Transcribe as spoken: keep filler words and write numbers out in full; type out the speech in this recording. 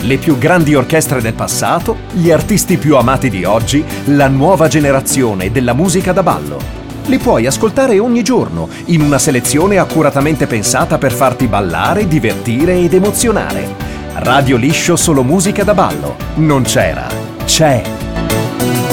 le più grandi orchestre del passato, gli artisti più amati di oggi, la nuova generazione della musica da ballo. Li puoi ascoltare ogni giorno in una selezione accuratamente pensata per farti ballare, divertire ed emozionare. Radio Liscio, solo musica da ballo. Non c'era, c'è.